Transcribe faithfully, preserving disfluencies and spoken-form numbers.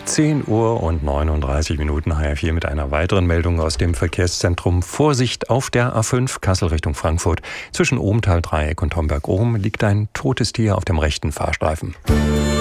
zehn Uhr und neununddreißig Minuten, H R vier mit einer weiteren Meldung aus dem Verkehrszentrum. Vorsicht auf der A fünf Kassel Richtung Frankfurt. Zwischen Ohmtal-Dreieck und Homberg-Ohm liegt ein totes Tier auf dem rechten Fahrstreifen.